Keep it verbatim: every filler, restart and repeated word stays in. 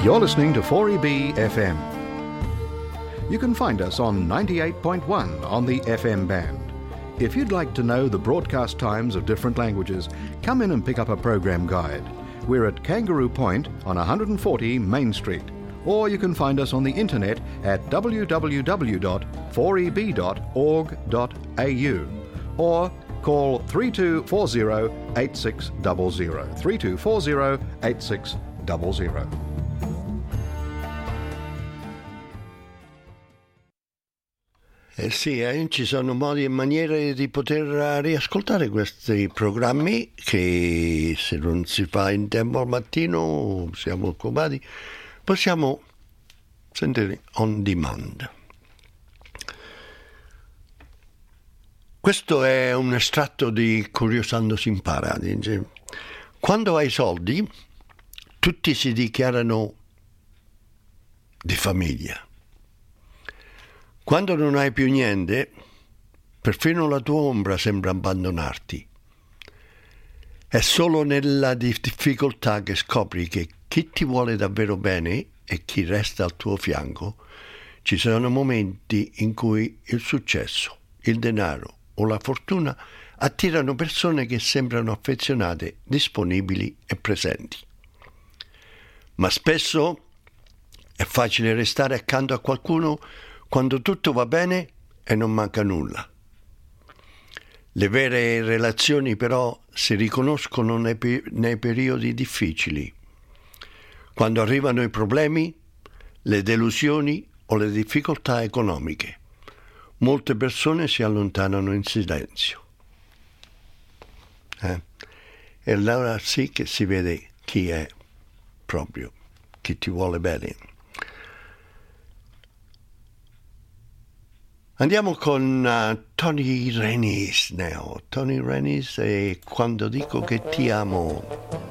You're listening to four E B F M. You can find us on ninety-eight point one on the F M band. If you'd like to know the broadcast times of different languages, come in and pick up a program guide. We're at Kangaroo Point on one forty Main Street. Or you can find us on the internet at w w w dot four e b dot org dot a u or call three two four zero eight six zero zero, three two four zero eight six zero zero. Eh sì, eh, ci sono modi e maniere di poter riascoltare questi programmi che se non si fa in tempo al mattino siamo occupati, possiamo sentire on demand. Questo è un estratto di Curiosando si impara. Dice: quando hai soldi, tutti si dichiarano di famiglia. Quando non hai più niente, perfino la tua ombra sembra abbandonarti. È solo nella difficoltà che scopri che chi ti vuole davvero bene e chi resta al tuo fianco. Ci sono momenti in cui il successo, il denaro o la fortuna attirano persone che sembrano affezionate, disponibili e presenti. Ma spesso è facile restare accanto a qualcuno quando tutto va bene e non manca nulla. Le vere relazioni però si riconoscono nei, pe- nei periodi difficili, quando arrivano i problemi, le delusioni o le difficoltà economiche. Molte persone si allontanano in silenzio. Eh? E allora sì che si vede chi è proprio, chi ti vuole bene. Andiamo con uh, Tony Renis now. Tony Renis e Quando dico che ti amo.